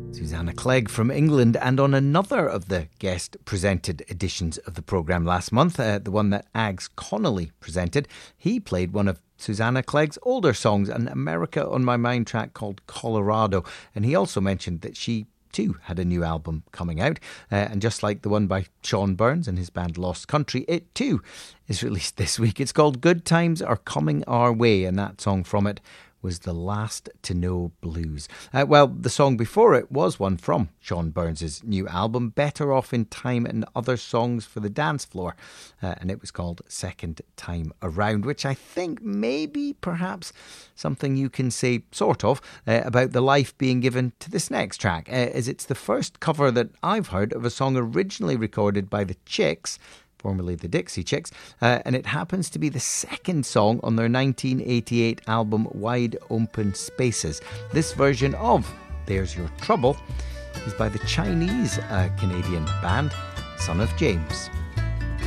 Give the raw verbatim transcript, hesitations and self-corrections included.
Susanna Clegg from England, and on another of the guest presented editions of the programme last month, uh, the one that Ags Connolly presented, he played one of Susanna Clegg's older songs, an America on My Mind track called Colorado, and he also mentioned that she too had a new album coming out, uh, and just like the one by Sean Burns and his band Lost Country, it too is released this week. It's called Good Times Are Coming Our Way, and that song from it was The Last to Know Blues. Uh, well, the song before it was one from Sean Burns' new album, Better Off in Time and Other Songs for the Dance Floor, uh, and it was called Second Time Around, which I think maybe perhaps something you can say sort of uh, about the life being given to this next track, uh, as it's the first cover that I've heard of a song originally recorded by the Chicks, formerly the Dixie Chicks, uh, and it happens to be the second song on their nineteen eighty-eight album Wide Open Spaces. This version of There's Your Trouble is by the Chinese uh, Canadian band Son of James.